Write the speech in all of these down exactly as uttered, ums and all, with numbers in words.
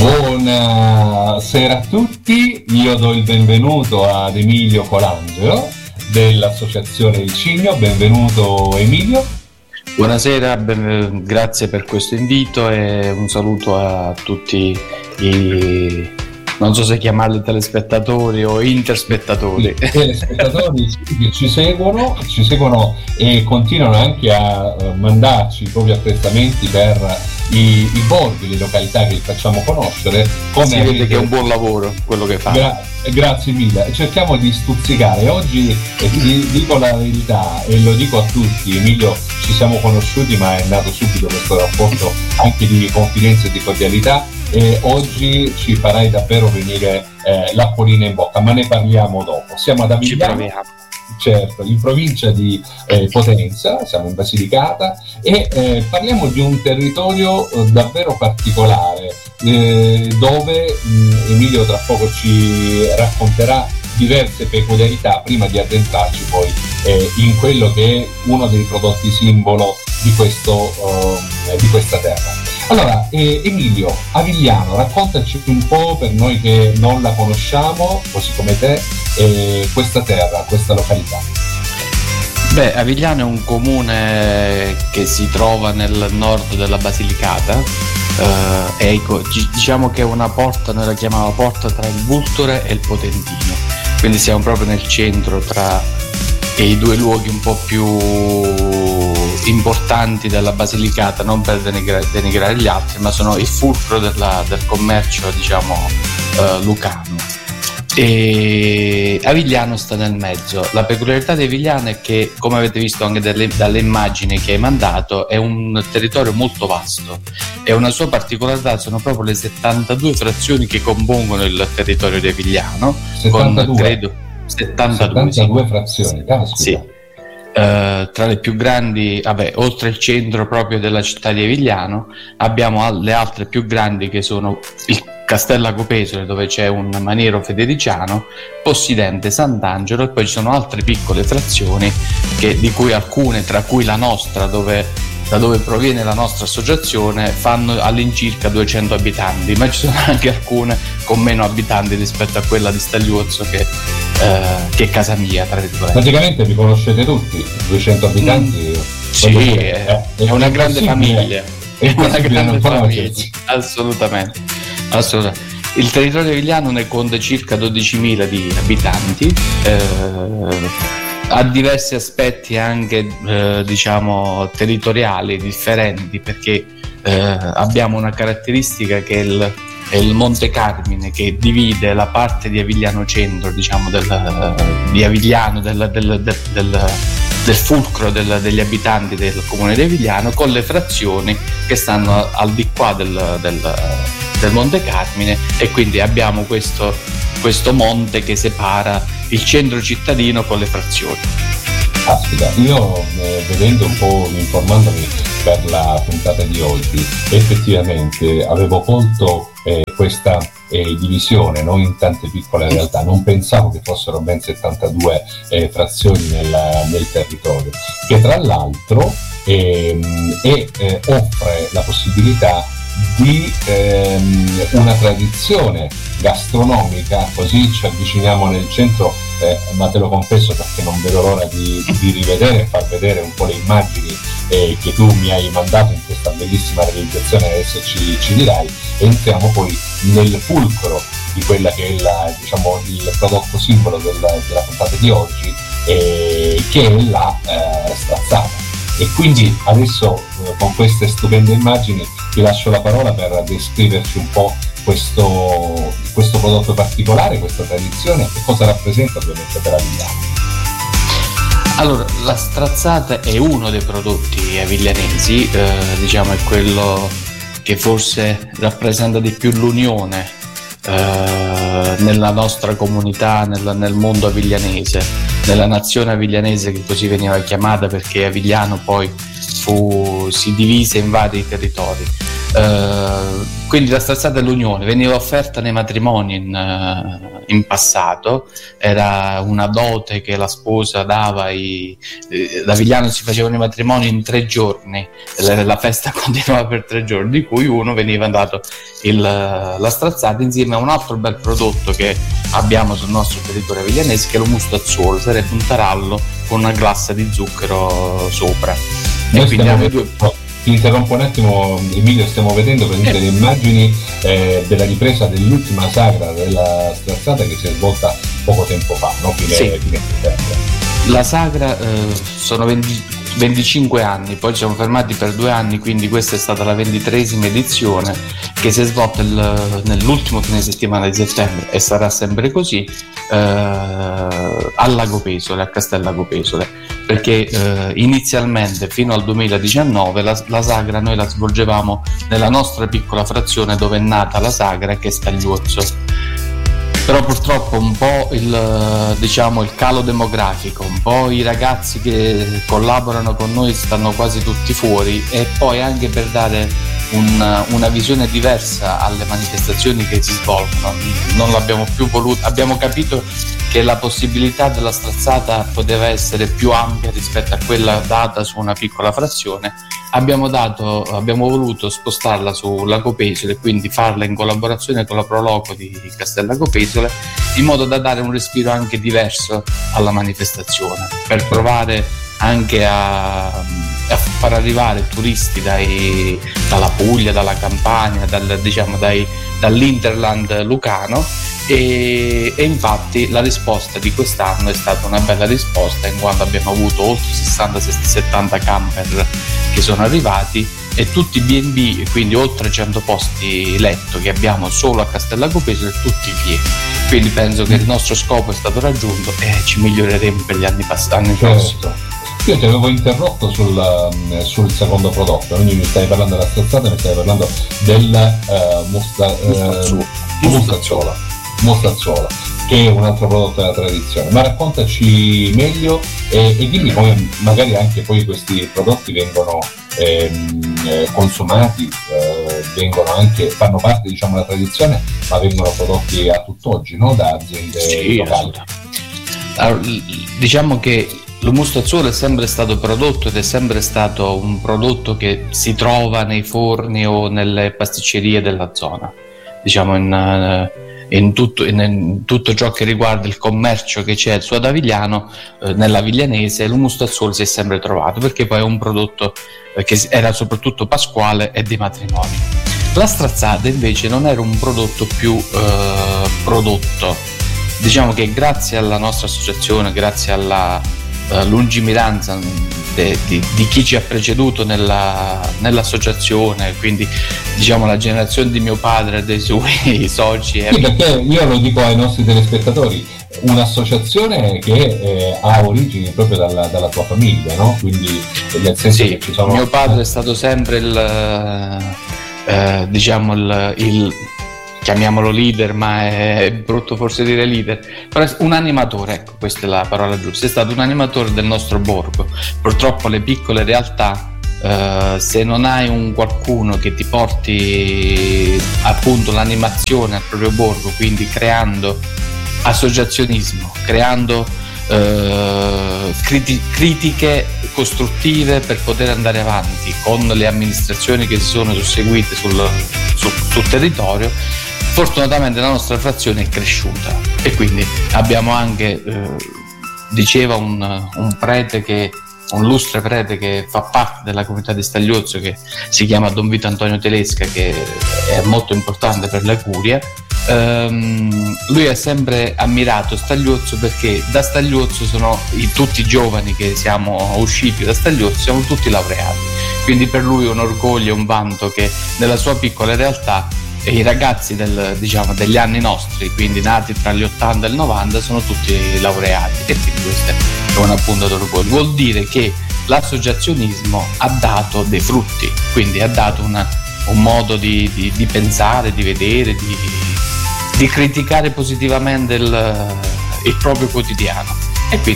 Buonasera a tutti, io do il benvenuto ad Emilio Colangelo dell'Associazione Il Cigno. Benvenuto Emilio. Buonasera, ben, grazie per questo invito e un saluto a tutti i, non so se chiamarli telespettatori o interspettatori. I telespettatori che ci seguono, ci seguono e continuano anche a mandarci i propri apprezzamenti per i, i borghi, le località che facciamo conoscere. Come si avete... vede che è un buon lavoro quello che fa. Gra- grazie mille, cerchiamo di stuzzicare. Oggi eh, vi dico la verità e lo dico a tutti, Emilio, ci siamo conosciuti ma è nato subito questo rapporto anche di confidenza e di cordialità, e oggi ci farai davvero venire eh, l'acquolina in bocca, ma ne parliamo dopo. Siamo ad Avigliano, certo, in provincia di eh, Potenza, siamo in Basilicata e eh, parliamo di un territorio eh, davvero particolare eh, dove mh, Emilio tra poco ci racconterà diverse peculiarità prima di addentrarci poi eh, in quello che è uno dei prodotti simbolo di, questo, eh, di questa terra. Allora, eh, Emilio, Avigliano, raccontaci un po' per noi che non la conosciamo, così come te, eh, questa terra, questa località. Beh, Avigliano è un comune che si trova nel nord della Basilicata, eh, ecco, diciamo che è una porta, noi la chiamiamo porta tra il Vulture e il Potentino, quindi siamo proprio nel centro tra i due luoghi un po' più importanti della Basilicata, non per denigrare, denigrare gli altri, ma sono il fulcro della, del commercio, diciamo, eh, lucano. E Avigliano sta nel mezzo. La peculiarità di Avigliano è che, come avete visto anche dalle, dalle immagini che hai mandato, è un territorio molto vasto e una sua particolarità sono proprio le settantadue frazioni che compongono il territorio di Avigliano. settantadue Con credo settantadue, settantadue sì. frazioni, caspita. Sì. Uh, tra le più grandi, vabbè, oltre il centro proprio della città di Avigliano abbiamo al- le altre più grandi, che sono il Castello Agopesole, dove c'è un maniero federiciano, Possidente, Sant'Angelo, e poi ci sono altre piccole frazioni che, di cui alcune, tra cui la nostra, dove, da dove proviene la nostra associazione, fanno all'incirca duecento abitanti, ma ci sono anche alcune con meno abitanti rispetto a quella di Stagliuzzo che, eh, che è casa mia, tra virgolette. Praticamente vi conoscete tutti, duecento abitanti? Mm. Sì, è, è, è una grande famiglia, è una grande famiglia, assolutamente, assolutamente. Il territorio di Avigliano ne conta circa dodicimila di abitanti, eh, ha diversi aspetti anche eh, diciamo territoriali differenti, perché eh, abbiamo una caratteristica che è il, è il Monte Carmine, che divide la parte di Avigliano Centro, diciamo del, di Avigliano, del, del, del, del, del fulcro del, degli abitanti del comune di Avigliano, con le frazioni che stanno al di qua del, del, del Monte Carmine, e quindi abbiamo questo, questo monte che separa il centro cittadino con le frazioni. Aspetta, io eh, vedendo un po', informandomi per la puntata di oggi, effettivamente avevo colto eh, questa eh, divisione, no? In tante piccole realtà. Non pensavo che fossero ben settantadue eh, frazioni nel, nel territorio, che tra l'altro ehm, e, eh, offre la possibilità di ehm, una tradizione gastronomica, così ci avviciniamo nel centro, eh, ma te lo confesso perché non vedo l'ora di, di rivedere e far vedere un po' le immagini eh, che tu mi hai mandato in questa bellissima realizzazione, adesso ci, ci dirai, e entriamo poi nel fulcro di quella che è la, diciamo, il prodotto simbolo del, della puntata di oggi, eh, che è la eh, strazzata. E quindi adesso eh, con queste stupende immagini ti lascio la parola per descriverci un po' questo, questo prodotto particolare, questa tradizione, e cosa rappresenta ovviamente per Avigliano. Allora, la strazzata è uno dei prodotti aviglianesi, eh, diciamo è quello che forse rappresenta di più l'unione eh, nella nostra comunità, nel, nel mondo aviglianese, nella nazione aviglianese, che così veniva chiamata perché Avigliano poi fu, si divise in vari territori. Uh, quindi la Strazzata dell'Unione veniva offerta nei matrimoni in, in passato, era una dote che la sposa dava ai, da Vigliano si facevano i matrimoni in tre giorni, la festa continuava per tre giorni, di cui uno veniva dato il, la Strazzata insieme a un altro bel prodotto che abbiamo sul nostro territorio viglianese, che è lo mustazzuolo, sarebbe un tarallo con una glassa di zucchero sopra. Noi e quindi stiamo due... Ti interrompo un attimo, Emilio, stiamo vedendo per eh. le immagini eh, della ripresa dell'ultima sagra della Strazzata che si è svolta poco tempo fa, no? Fine, sì. fine settembre. La sagra eh, sono venti, venticinque anni, poi ci siamo fermati per due anni, quindi questa è stata la ventitreesima edizione che si è svolta il, nell'ultimo fine settimana di settembre e sarà sempre così eh, al Lago Pesole, a Castel Lago Pesole, perché eh, inizialmente fino al duemiladiciannove la, la sagra noi la svolgevamo nella nostra piccola frazione dove è nata la sagra, che è Stagliozzo. Però purtroppo un po' il, diciamo, il calo demografico, un po' i ragazzi che collaborano con noi stanno quasi tutti fuori, e poi anche per dare un, una visione diversa alle manifestazioni che si svolgono non l'abbiamo più voluto, abbiamo capito che la possibilità della Strazzata poteva essere più ampia rispetto a quella data su una piccola frazione. Abbiamo, dato, abbiamo voluto spostarla su Lago Pesole e quindi farla in collaborazione con la Proloco di Castel Lago Pesole, in modo da dare un respiro anche diverso alla manifestazione, per provare anche a, a far arrivare turisti dai, dalla Puglia, dalla Campania, dal, diciamo dai, dall'Interland lucano. E, e infatti la risposta di quest'anno è stata una bella risposta, in quanto abbiamo avuto oltre sessanta settanta camper che sono arrivati, e tutti i B and B, quindi oltre cento posti letto che abbiamo solo a Castel Lago Pesole, tutti pieni. Quindi penso che il nostro scopo è stato raggiunto e ci miglioreremo per gli anni passati. Certo. Io ti avevo interrotto sul, sul secondo prodotto, quindi mi stai parlando della Strazzata, mi stai parlando del uh, musta, uh, mustazzuolo. Mustazzuola, che è un altro prodotto della tradizione, ma raccontaci meglio e, e dimmi come magari anche poi questi prodotti vengono ehm, consumati, eh, vengono anche, fanno parte, diciamo, della tradizione, ma vengono prodotti a tutt'oggi, no? Da aziende sì, locali. Allora, diciamo che lo mustazzuolo è sempre stato prodotto ed è sempre stato un prodotto che si trova nei forni o nelle pasticcerie della zona, diciamo in uh, In tutto, in tutto ciò che riguarda il commercio che c'è su ad Avigliano, eh, nella Viglianese, lo mustazzuolo si è sempre trovato, perché poi è un prodotto eh, che era soprattutto pasquale e di matrimoni. La Strazzata invece non era un prodotto più eh, prodotto, diciamo che grazie alla nostra associazione, grazie alla uh, lungimiranza de, di, di chi ci ha preceduto nella, nell'associazione, quindi diciamo la generazione di mio padre e dei suoi soci. Sì, perché io lo dico ai nostri telespettatori, un'associazione che eh, ha origini proprio dalla, dalla tua famiglia, no? Quindi nel senso sì, che ci sono... mio padre è stato sempre il eh, diciamo il, il chiamiamolo leader, ma è brutto forse dire leader, però è un animatore, ecco, questa è la parola giusta, è stato un animatore del nostro borgo. Purtroppo le piccole realtà, Uh, se non hai un qualcuno che ti porti appunto l'animazione al proprio borgo, quindi creando associazionismo, creando uh, criti- critiche costruttive per poter andare avanti con le amministrazioni che si sono susseguite sul, sul, sul territorio, fortunatamente la nostra frazione è cresciuta e quindi abbiamo anche uh, diceva un, un prete che un lustre prete che fa parte della comunità di Stagliozzo, che si chiama Don Vito Antonio Telesca, che è molto importante per la curia. Um, lui ha sempre ammirato Stagliozzo perché da Stagliozzo sono i, tutti i giovani che siamo usciti da Stagliozzo siamo tutti laureati, quindi per lui è un orgoglio, un vanto che nella sua piccola realtà e i ragazzi del, diciamo, degli anni nostri, quindi nati tra gli ottanta e il novanta, sono tutti laureati, e quindi questo è un appunto d'orgoglio. Vuol dire che l'associazionismo ha dato dei frutti, quindi ha dato una, un modo di, di, di pensare, di vedere, di, di criticare positivamente il, il proprio quotidiano, e quindi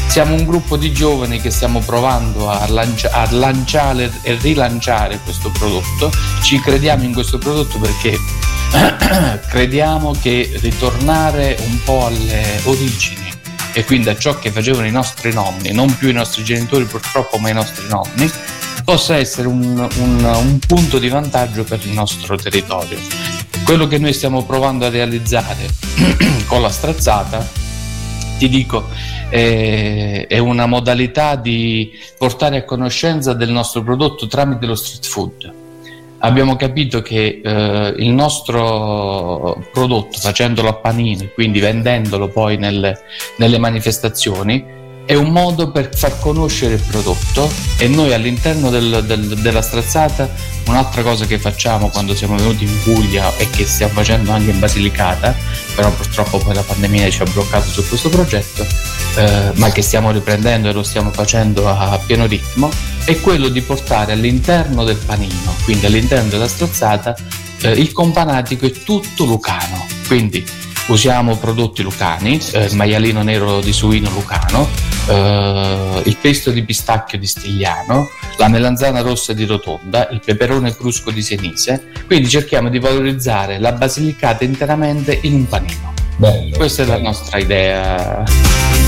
Siamo un gruppo di giovani che stiamo provando a, lancia- a lanciare e rilanciare questo prodotto. Ci crediamo in questo prodotto perché crediamo che ritornare un po' alle origini e quindi a ciò che facevano i nostri nonni, non più i nostri genitori purtroppo, ma i nostri nonni, possa essere un, un, un punto di vantaggio per il nostro territorio. Quello che noi stiamo provando a realizzare con la strazzata, ti dico, è, è una modalità di portare a conoscenza del nostro prodotto tramite lo street food. Abbiamo capito che eh, il nostro prodotto, facendolo a panini, quindi vendendolo poi nelle, nelle manifestazioni, è un modo per far conoscere il prodotto, e noi all'interno del, del, della strazzata, un'altra cosa che facciamo quando siamo venuti in Puglia e che stiamo facendo anche in Basilicata, però purtroppo poi la pandemia ci ha bloccato su questo progetto, eh, ma che stiamo riprendendo e lo stiamo facendo a, a pieno ritmo, è quello di portare all'interno del panino, quindi all'interno della strazzata, eh, il companatico è tutto lucano, quindi usiamo prodotti lucani, eh, il maialino nero di suino lucano, eh, il pesto di pistacchio di Stigliano, la melanzana rossa di Rotonda, il peperone crusco di Senise, quindi cerchiamo di valorizzare la Basilicata interamente in un panino. Bello, Questa bello. è la nostra idea.